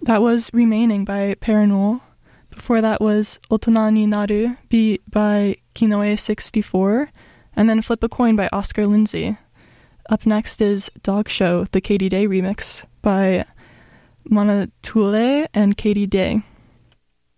That was Remaining by Paranol. Before that was Otona ni Naru by Kinoe64, and then Flip a Coin by Oscar Lindsay. Up next is Dog Show, the Katie Day remix by Manatule and Katie Day.